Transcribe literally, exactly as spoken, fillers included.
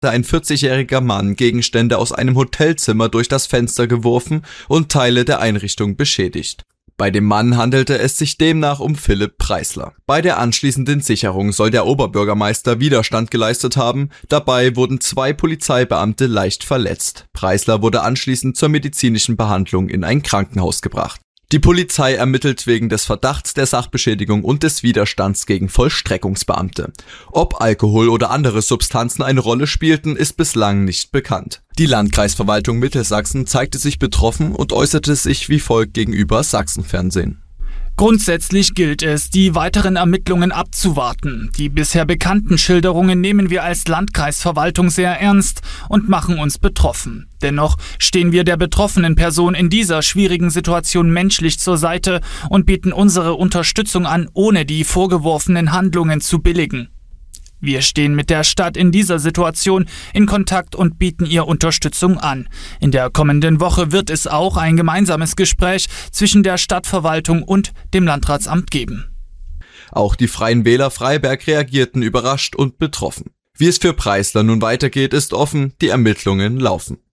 ein vierzigjähriger Mann Gegenstände aus einem Hotelzimmer durch das Fenster geworfen und Teile der Einrichtung beschädigt. Bei dem Mann handelte es sich demnach um Philipp Preisler. Bei der anschließenden Sicherung soll der Oberbürgermeister Widerstand geleistet haben. Dabei wurden zwei Polizeibeamte leicht verletzt. Preisler wurde anschließend zur medizinischen Behandlung in ein Krankenhaus gebracht. Die Polizei ermittelt wegen des Verdachts der Sachbeschädigung und des Widerstands gegen Vollstreckungsbeamte. Ob Alkohol oder andere Substanzen eine Rolle spielten, ist bislang nicht bekannt. Die Landkreisverwaltung Mittelsachsen zeigte sich betroffen und äußerte sich wie folgt gegenüber Sachsenfernsehen. Grundsätzlich gilt es, die weiteren Ermittlungen abzuwarten. Die bisher bekannten Schilderungen nehmen wir als Landkreisverwaltung sehr ernst und machen uns betroffen. Dennoch stehen wir der betroffenen Person in dieser schwierigen Situation menschlich zur Seite und bieten unsere Unterstützung an, ohne die vorgeworfenen Handlungen zu billigen. Wir stehen mit der Stadt in dieser Situation in Kontakt und bieten ihr Unterstützung an. In der kommenden Woche wird es auch ein gemeinsames Gespräch zwischen der Stadtverwaltung und dem Landratsamt geben. Auch die Freien Wähler Freiberg reagierten überrascht und betroffen. Wie es für Preisler nun weitergeht, ist offen, die Ermittlungen laufen.